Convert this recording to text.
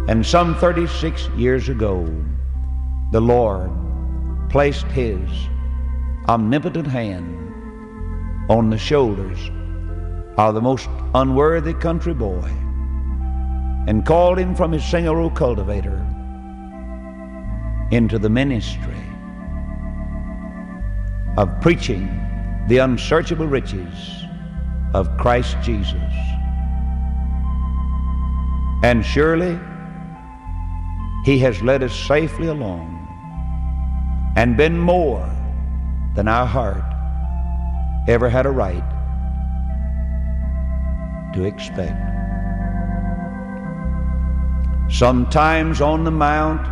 And some 36 years ago, the Lord placed His omnipotent hand on the shoulders of the most unworthy country boy and called him from his single-row cultivator into the ministry of preaching the unsearchable riches of Christ Jesus. And surely He has led us safely along and been more than our heart ever had a right to expect. Sometimes on the mount